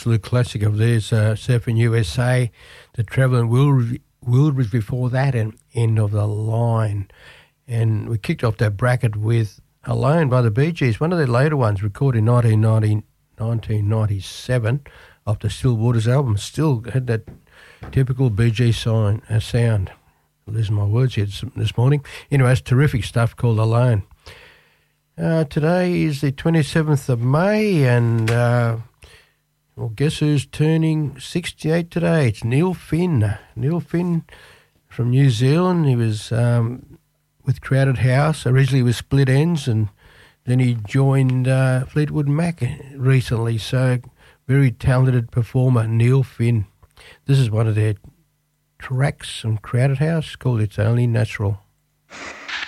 absolute classic of theirs, Surfing USA, The Travelling Wilburys before that, and End of the Line. And we kicked off that bracket with Alone by the Bee Gees, one of their later ones, recorded in 1997 off the Still Waters album. Still had that typical Bee Gees sound. Losing my words here this morning. Anyway, it's terrific stuff called Alone. Today is the 27th of May, and well, guess who's turning 68 today? It's Neil Finn. Neil Finn from New Zealand. He was with Crowded House, originally with Split Enz, and then he joined Fleetwood Mac recently. So, very talented performer, Neil Finn. This is one of their tracks from Crowded House called It's Only Natural.